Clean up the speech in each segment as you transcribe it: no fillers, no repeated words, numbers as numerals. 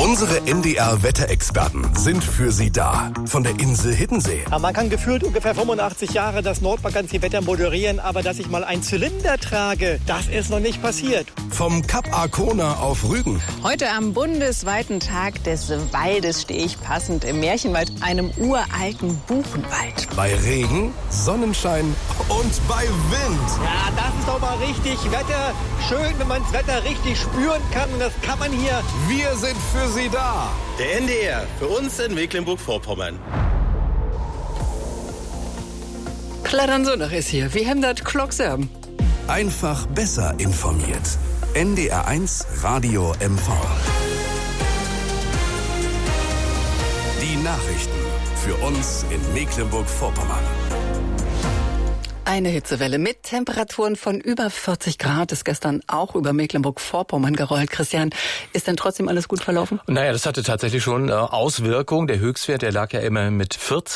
Unsere NDR-Wetterexperten sind für Sie da. Von der Insel Hiddensee. Ja, man kann gefühlt ungefähr 85 Jahre das Nordmagazin-Wetter moderieren, aber dass ich mal einen Zylinder trage, das ist noch nicht passiert. Vom Kap Arkona auf Rügen. Heute am bundesweiten Tag des Waldes stehe ich passend im Märchenwald, einem uralten Buchenwald. Bei Regen, Sonnenschein und bei Wind. Ja, das ist doch mal richtig Wetter. Schön, wenn man das Wetter richtig spüren kann. Und das kann man hier. Wir sind für Sie da. Der NDR, für uns in Mecklenburg-Vorpommern. Klar, dann so noch ist hier. Wir haben das Klocksam. Einfach besser informiert. NDR1 Radio MV. Die Nachrichten für uns in Mecklenburg-Vorpommern. Eine Hitzewelle mit Temperaturen von über 40 Grad ist gestern auch über Mecklenburg-Vorpommern gerollt. Christian, ist denn trotzdem alles gut verlaufen? Naja, das hatte tatsächlich schon Auswirkungen. Der Höchstwert, der lag ja immer mit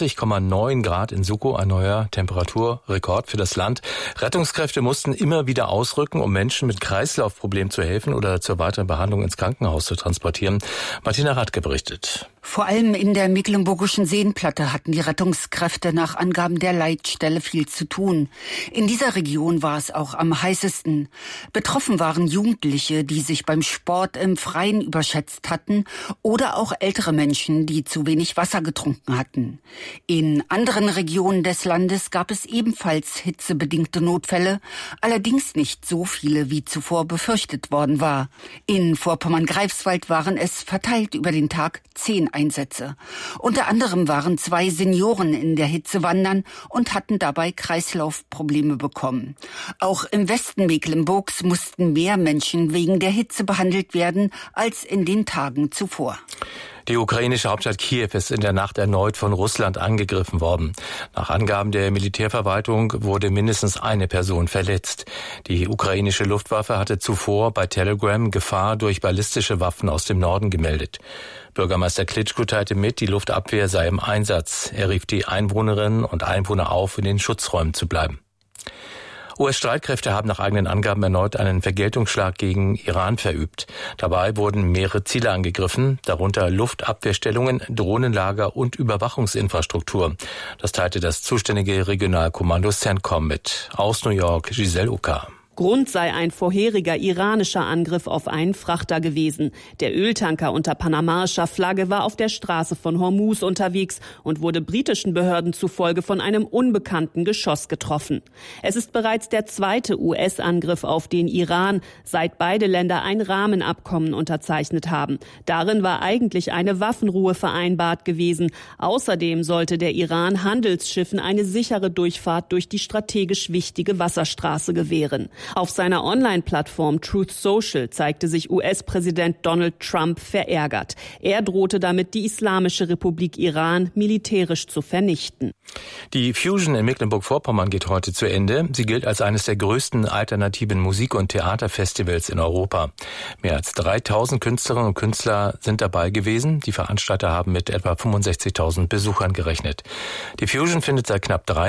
40,9 Grad in Suckow, ein neuer Temperaturrekord für das Land. Rettungskräfte mussten immer wieder ausrücken, um Menschen mit Kreislaufproblemen zu helfen oder zur weiteren Behandlung ins Krankenhaus zu transportieren. Martina Radke berichtet. Vor allem in der mecklenburgischen Seenplatte hatten die Rettungskräfte nach Angaben der Leitstelle viel zu tun. In dieser Region war es auch am heißesten. Betroffen waren Jugendliche, die sich beim Sport im Freien überschätzt hatten, oder auch ältere Menschen, die zu wenig Wasser getrunken hatten. In anderen Regionen des Landes gab es ebenfalls hitzebedingte Notfälle, allerdings nicht so viele, wie zuvor befürchtet worden war. In Vorpommern-Greifswald waren es verteilt über den Tag 10 Einsätze. Unter anderem waren 2 Senioren in der Hitze wandern und hatten dabei Kreislaufprobleme bekommen. Auch im Westen Mecklenburgs mussten mehr Menschen wegen der Hitze behandelt werden als in den Tagen zuvor. Die ukrainische Hauptstadt Kiew ist in der Nacht erneut von Russland angegriffen worden. Nach Angaben der Militärverwaltung wurde mindestens eine Person verletzt. Die ukrainische Luftwaffe hatte zuvor bei Telegram Gefahr durch ballistische Waffen aus dem Norden gemeldet. Bürgermeister Klitschko teilte mit, die Luftabwehr sei im Einsatz. Er rief die Einwohnerinnen und Einwohner auf, in den Schutzräumen zu bleiben. US-Streitkräfte haben nach eigenen Angaben erneut einen Vergeltungsschlag gegen Iran verübt. Dabei wurden mehrere Ziele angegriffen, darunter Luftabwehrstellungen, Drohnenlager und Überwachungsinfrastruktur. Das teilte das zuständige Regionalkommando CENTCOM mit. Aus New York, Giselle Uka. Grund sei ein vorheriger iranischer Angriff auf einen Frachter gewesen. Der Öltanker unter panamaischer Flagge war auf der Straße von Hormuz unterwegs und wurde britischen Behörden zufolge von einem unbekannten Geschoss getroffen. Es ist bereits der zweite US-Angriff auf den Iran, seit beide Länder ein Rahmenabkommen unterzeichnet haben. Darin war eigentlich eine Waffenruhe vereinbart gewesen. Außerdem sollte der Iran Handelsschiffen eine sichere Durchfahrt durch die strategisch wichtige Wasserstraße gewähren. Auf seiner Online-Plattform Truth Social zeigte sich US-Präsident Donald Trump verärgert. Er drohte damit, die Islamische Republik Iran militärisch zu vernichten. Die Fusion in Mecklenburg-Vorpommern geht heute zu Ende. Sie gilt als eines der größten alternativen Musik- und Theaterfestivals in Europa. Mehr als 3000 Künstlerinnen und Künstler sind dabei gewesen. Die Veranstalter haben mit etwa 65.000 Besuchern gerechnet. Die Fusion findet seit knapp 30